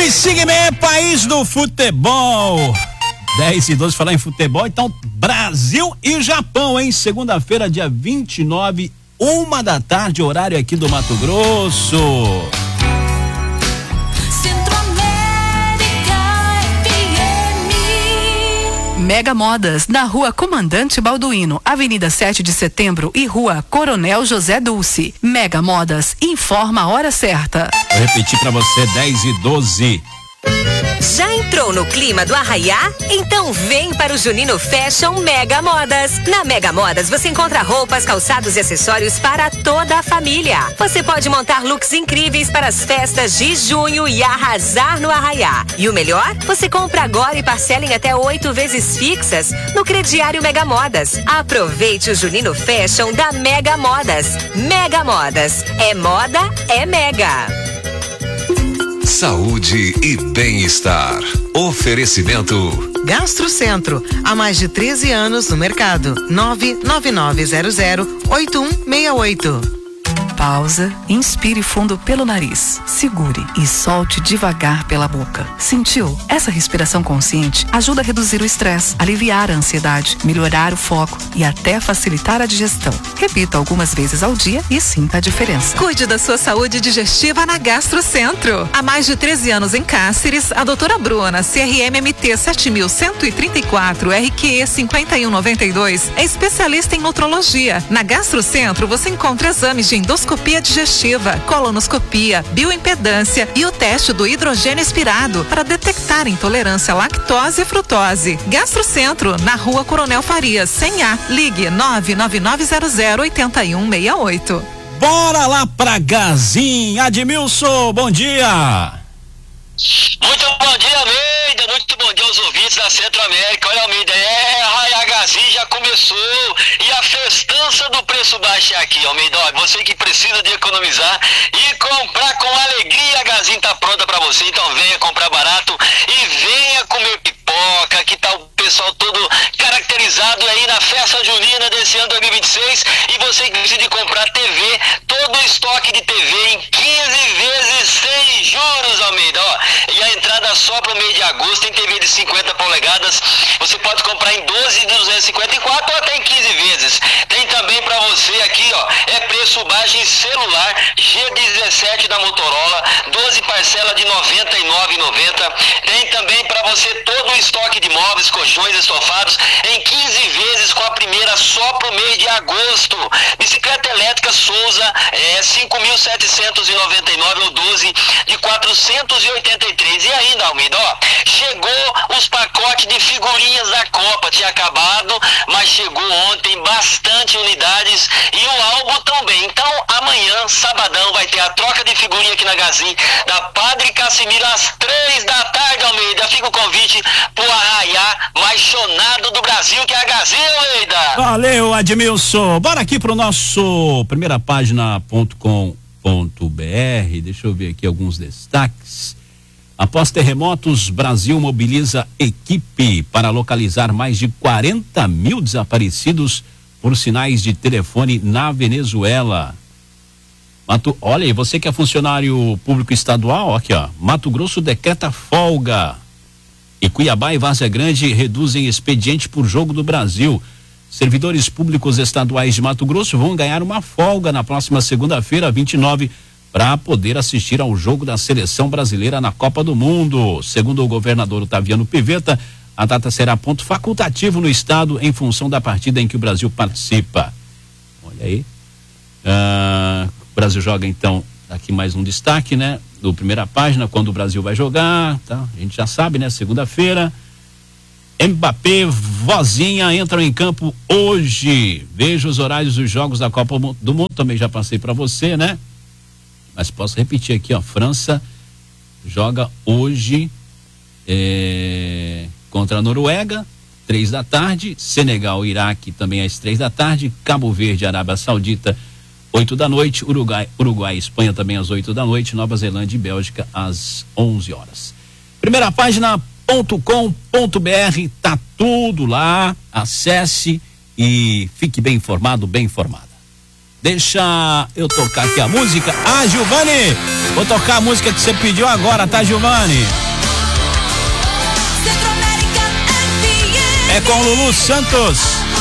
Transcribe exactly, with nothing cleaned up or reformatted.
E Sigmé, país do futebol. dez e doze, falar em futebol, então Brasil e Japão, hein? Segunda-feira, dia vinte e nove, uma da tarde, horário aqui do Mato Grosso. Mega Modas, na Rua Comandante Balduino, Avenida sete de Setembro e Rua Coronel José Dulce. Mega Modas, informa a hora certa. Vou repetir pra você, dez e doze. Já entrou no clima do Arraiá? Então vem para o Junino Fashion Mega Modas. Na Mega Modas você encontra roupas, calçados e acessórios para toda a família. Você pode montar looks incríveis para as festas de junho e arrasar no Arraiá. E o melhor? Você compra agora e parcela em até oito vezes fixas no crediário Mega Modas. Aproveite o Junino Fashion da Mega Modas. Mega Modas. É moda, é mega. Saúde e bem-estar. Oferecimento Gastrocentro, há mais de treze anos no mercado. nove nove nove zero zero oito um seis oito. Pausa, inspire fundo pelo nariz, segure e solte devagar pela boca. Sentiu? Essa respiração consciente ajuda a reduzir o estresse, aliviar a ansiedade, melhorar o foco e até facilitar a digestão. Repita algumas vezes ao dia e sinta a diferença. Cuide da sua saúde digestiva na Gastrocentro. Há mais de treze anos em Cáceres, a doutora Bruna, C R M M T sete mil cento e trinta e quatro, R Q E cinquenta e um noventa e dois, é especialista em nutrologia. Na Gastrocentro você encontra exames de endoscopia digestiva, colonoscopia, bioimpedância e o teste do hidrogênio expirado para detectar intolerância à lactose e frutose. Gastrocentro, na Rua Coronel Farias, cem A. Ligue nove nove nove zero zero oito um seis oito. Bora lá pra Gazin. Admilson, bom dia. Muito bom dia, Almeida. Muito bom dia aos ouvintes da Centro-América. Olha, Almeida, é, a Gazin já começou e a festança do preço baixo é aqui, Almeida. Olha, você que precisa de economizar e comprar com alegria, a Gazin tá pronta pra você. Então venha comprar barato e venha comer pipoca, que tá o pessoal todo caracterizado aí na festa junina desse ano dois mil e vinte e seis. E você que precisa de comprar T V, todo o estoque de T V em quinze vezes sem juros, Almeida. Ó, e a entrada só para o mês de agosto tem T V de cinquenta polegadas. Você pode comprar em doze de duzentos e cinquenta e quatro ou até em quinze vezes. Tem também para você aqui, ó, é preço baixo em celular G dezessete da Motorola, doze parcela de noventa e nove reais e noventa centavos. Tem também para você todo o estoque de móveis, colchões, estofados em quinze vezes com a primeira só para o mês de agosto. Bicicleta elétrica Souza é cinco mil setecentos e noventa e nove ou doze de quatrocentos e oitenta e três. E ainda, Almeida, ó, chegou os pacotes de figurinhas da Copa, tinha acabado, mas chegou ontem bastante unidades e o álbum também. Então amanhã, sabadão, vai ter a troca de figurinha aqui na Gazin da Padre Casimiro às três da tarde, Almeida. Fica o convite pro Arraiá mais chonado do Brasil, que é a Gazin, Almeida. Valeu, Admilson. Bora aqui pro nosso primeira página ponto com ponto br. Deixa eu ver aqui alguns destaques. Após terremotos, Brasil mobiliza equipe para localizar mais de quarenta mil desaparecidos por sinais de telefone na Venezuela. Mato, olha aí, você que é funcionário público estadual, aqui ó, Mato Grosso decreta folga. E Cuiabá e Várzea Grande reduzem expediente por jogo do Brasil. Servidores públicos estaduais de Mato Grosso vão ganhar uma folga na próxima segunda-feira, vinte e nove, para poder assistir ao jogo da seleção brasileira na Copa do Mundo. Segundo o governador Otaviano Pivetta, a data será ponto facultativo no estado em função da partida em que o Brasil participa. Olha aí. Ah, o Brasil joga então, aqui mais um destaque, né? Do primeira página, quando o Brasil vai jogar, tá? A gente já sabe, né? Segunda-feira. Mbappé, vozinha, entram em campo hoje. Veja os horários dos jogos da Copa do Mundo, também já passei para você, né? Mas posso repetir aqui, ó, França joga hoje é, contra a Noruega, três da tarde, Senegal, Iraque também às três da tarde, Cabo Verde, Arábia Saudita, oito da noite, Uruguai, Uruguai e Espanha também às oito da noite, Nova Zelândia e Bélgica às onze horas. Primeira página ponto com ponto br, tá tudo lá, acesse e fique bem informado, bem informada. Deixa eu tocar aqui a música. Ah, Giovanni, Vou tocar a música que você pediu agora, tá, Giovanni? É com Lulu Santos.